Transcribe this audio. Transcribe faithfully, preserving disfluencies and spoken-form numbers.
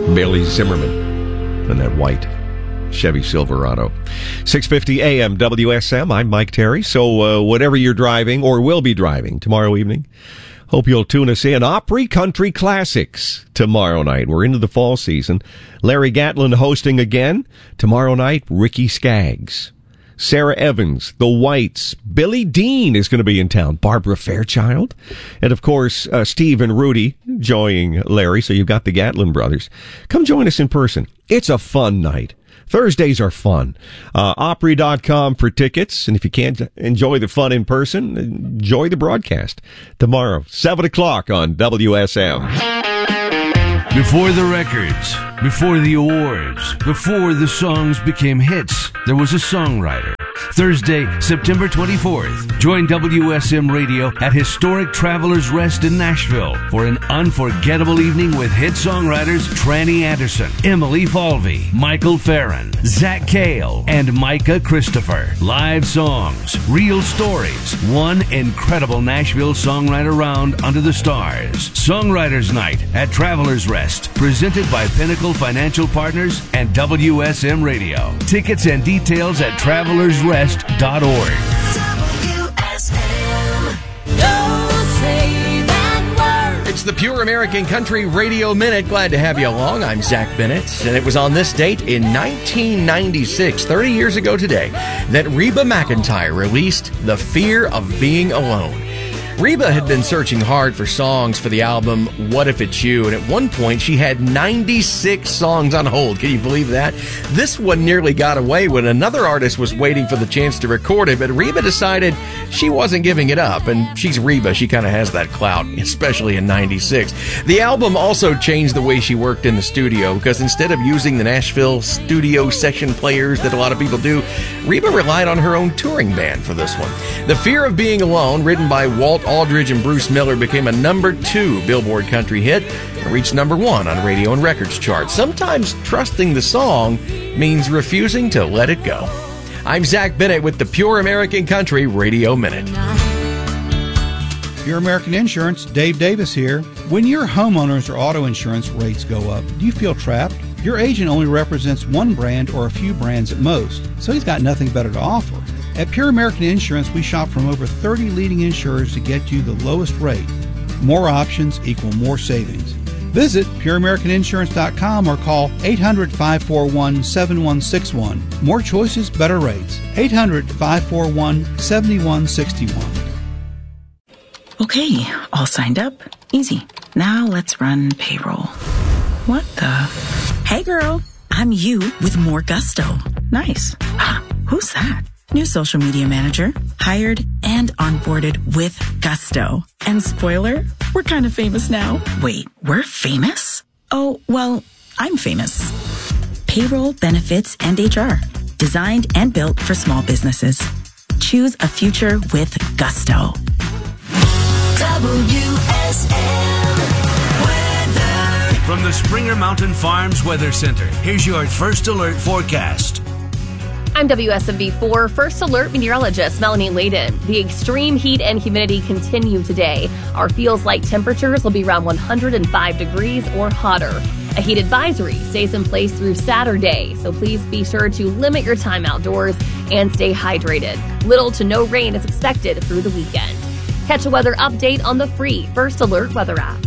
Bailey Zimmerman and that white Chevy Silverado. six fifty A M W S M. I'm Mike Terry. So uh, whatever you're driving or will be driving tomorrow evening, hope you'll tune us in. Opry Country Classics tomorrow night. We're into the fall season. Larry Gatlin hosting again. Tomorrow night, Ricky Skaggs, Sarah Evans, The Whites, Billy Dean is going to be in town, Barbara Fairchild, and of course, uh, Steve and Rudy joining Larry, so you've got the Gatlin brothers. Come join us in person. It's a fun night. Thursdays are fun. Uh, Opry dot com for tickets, and if you can't enjoy the fun in person, enjoy the broadcast. Tomorrow, seven o'clock on W S M. Before the records, before the awards, before the songs became hits, there was a songwriter. Thursday, September twenty-fourth, join W S M Radio at historic Travelers Rest in Nashville for an unforgettable evening with hit songwriters Tranny Anderson, Emily Falvey, Michael Farron, Zach Cale, and Micah Christopher. Live songs, real stories, one incredible Nashville songwriter round under the stars. Songwriters Night at Travelers Rest, presented by Pinnacle Financial Partners and W S M Radio. Tickets and details at travelers rest dot org. W S M. Don't say that word. It's the Pure American Country Radio Minute. Glad to have you along. I'm Zach Bennett, and it was on this date in nineteen ninety-six, thirty years ago today, that Reba McEntire released The Fear of Being Alone. Reba had been searching hard for songs for the album What If It's You, and at one point she had ninety-six songs on hold. Can you believe that? This one nearly got away when another artist was waiting for the chance to record it, but Reba decided she wasn't giving it up, and she's Reba. She kind of has that clout, especially in ninety-six. The album also changed the way she worked in the studio, because instead of using the Nashville studio session players that a lot of people do, Reba relied on her own touring band for this one. The Fear of Being Alone, written by Walt Aldridge and Bruce Miller, became a number two Billboard country hit and reached number one on radio and records charts. Sometimes trusting the song means refusing to let it go. I'm Zach Bennett with the Pure American Country Radio Minute. Pure American Insurance, Dave Davis here. When your homeowners or auto insurance rates go up, do you feel trapped? Your agent only represents one brand or a few brands at most, so he's got nothing better to offer. At Pure American Insurance, we shop from over thirty leading insurers to get you the lowest rate. More options equal more savings. Visit pure american insurance dot com or call eight hundred, five four one, seven one six one. More choices, better rates. eight hundred, five four one, seven one six one. Okay, all signed up. Easy. Now let's run payroll. What the? Hey girl, I'm you with more gusto. Nice. Huh, who's that? New social media manager, hired and onboarded with gusto. And spoiler, we're kind of famous now. Wait, we're famous? Oh, well, I'm famous. Payroll, benefits, and H R. Designed and built for small businesses. Choose a future with gusto. W S M weather. From the Springer Mountain Farms Weather Center, here's your First Alert forecast. I'm W S M V four First Alert meteorologist Melanie Layden. The extreme heat and humidity continue today. Our feels-like temperatures will be around one hundred five degrees or hotter. A heat advisory stays in place through Saturday, so please be sure to limit your time outdoors and stay hydrated. Little to no rain is expected through the weekend. Catch a weather update on the free First Alert weather app.